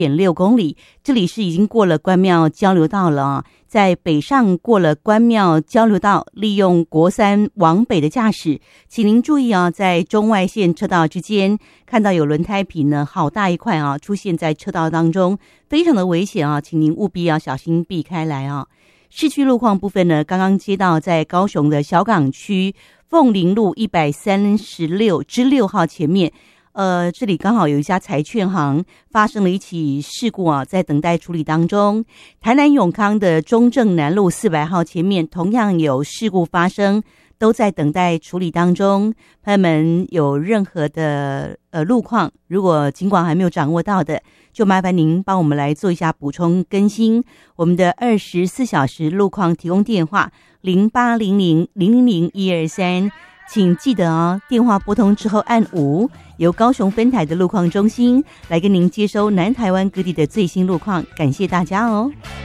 1.6公里，这里是已经过了关庙交流道了啊。在北上过了关庙交流道，利用国三往北的驾驶，请您注意啊，在中外线车道之间看到有轮胎皮呢，好大一块啊，出现在车道当中，非常的危险啊，请您务必要小心避开来啊。市区路况部分呢，刚刚接到在高雄的小港区凤林路136之6号前面。这里刚好有一家财券行发生了一起事故啊，在等待处理当中。台南永康的中正南路400号前面同样有事故发生，都在等待处理当中。朋友们有任何的路况，如果尽管还没有掌握到的，就麻烦您帮我们来做一下补充更新。我们的24小时路况提供电话0800000123。请记得哦，电话拨通之后按5，由高雄分台的路况中心来跟您接收南台湾各地的最新路况。感谢大家哦。